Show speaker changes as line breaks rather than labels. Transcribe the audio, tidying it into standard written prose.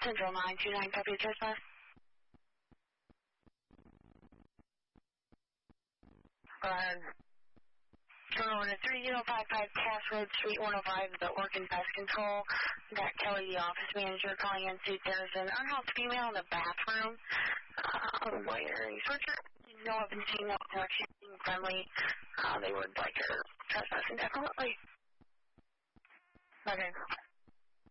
Central 929 W trespass. Turn over to 3055 Crossroads Suite 105, the Orkin Pest Control. Got Kelly, the office manager, calling in. See, there's an unhoused female in the bathroom. Where you search her, you know, I've been seeing that direction, being friendly. They would like her trespass indefinitely. Okay.